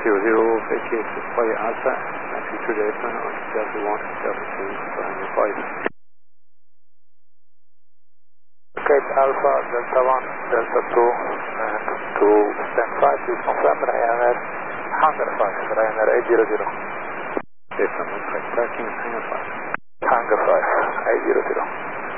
vacate display outside. Future data on Delta 1 and Delta 2 for your flight. Cape Alpha, Delta 1, Delta 2, and to stand 5, please confirm Ryanair, Hangar 5, Ryanair 800. Okay, someone type tracking, Hangar 5. Hangar 5, 800.